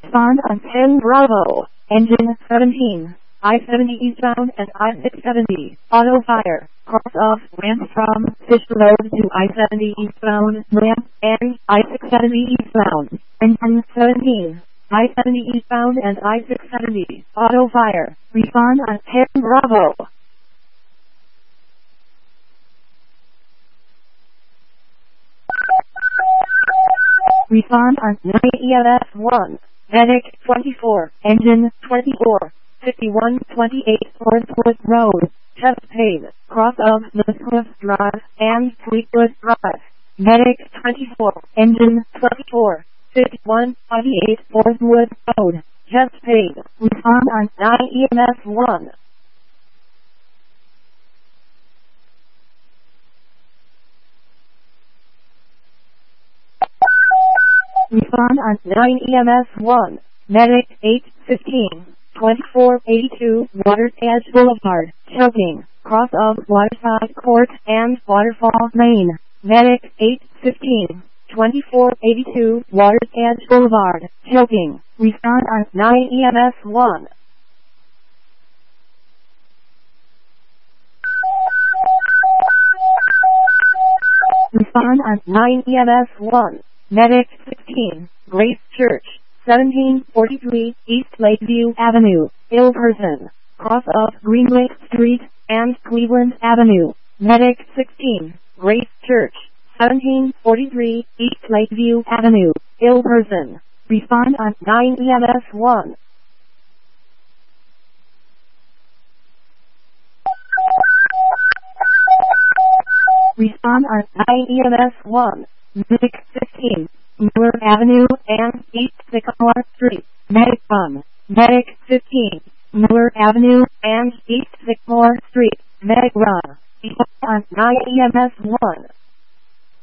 Respond on 10 Bravo. Engine 17. I-70 eastbound and I-670. Auto fire. Cross off ramp from Fish Road to I-70 eastbound ramp and I-670 eastbound. Engine 17. I-70 eastbound and I-670. Auto fire. Respond on 10 Bravo. Respond on 9 EMS 1. Medic 24. Engine 24. 5128 Forestwood Road. Chest pain. Cross of the Cliff Drive and Fleetwood Drive. Medic 24. Engine 24. 5128 Forestwood Road. Chest pain. Respond on 9 EMS 1. Respond on 9 EMS 1. Medic 815. 2482 Water's Edge Boulevard. Choking. Cross of Waterside Court and Waterfall, Maine. Medic 815. 2482 Water's Edge Boulevard. Choking. Respond on 9 EMS 1. Respond on 9 EMS 1. Medic 16. Grace Church. 1743 East Lakeview Avenue, ill person. Cross of Green Lake Street and Cleveland Avenue. Medic 16. Grace Church. 1743 East Lakeview Avenue, ill person. Respond on 9 EMS 1. Respond on 9 EMS 1. Medic 15. Miller Avenue and East Sycamore Street. Medic 1. Medic 15. Miller Avenue and East Sycamore Street. Medic run. On 9 EMS 1.